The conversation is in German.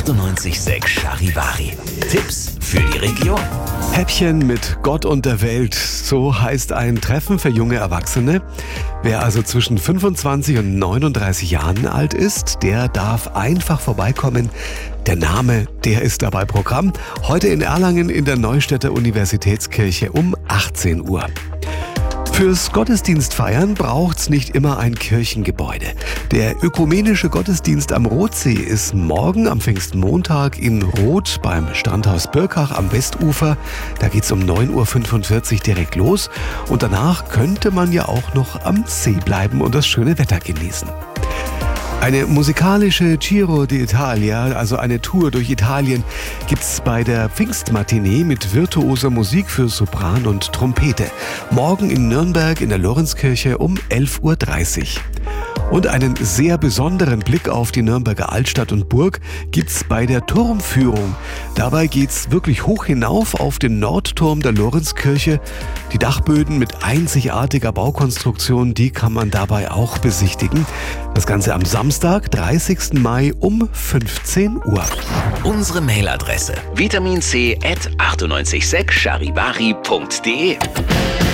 98,6 Charivari. Tipps für die Region. Häppchen mit Gott und der Welt, so heißt ein Treffen für junge Erwachsene. Wer also zwischen 25 und 39 Jahren alt ist, der darf einfach vorbeikommen. Der Name, der ist dabei Programm. Heute in Erlangen in der Neustädter Universitätskirche um 18 Uhr. Fürs Gottesdienstfeiern braucht's nicht immer ein Kirchengebäude. Der ökumenische Gottesdienst am Rotsee ist morgen am Pfingstmontag in Roth beim Strandhaus Birkach am Westufer. Da geht's um 9.45 Uhr direkt los und danach könnte man ja auch noch am See bleiben und das schöne Wetter genießen. Eine musikalische Giro d'Italia, also eine Tour durch Italien, gibt's bei der Pfingstmatinee mit virtuoser Musik für Sopran und Trompete. Morgen in Nürnberg in der Lorenzkirche um 11.30 Uhr. Und einen sehr besonderen Blick auf die Nürnberger Altstadt und Burg gibt's bei der Turmführung. Dabei geht's wirklich hoch hinauf auf den Nordturm der Lorenzkirche. Die Dachböden mit einzigartiger Baukonstruktion, die kann man dabei auch besichtigen. Das Ganze am Samstag, 30. Mai um 15 Uhr. Unsere Mailadresse vitaminc@986charivari.de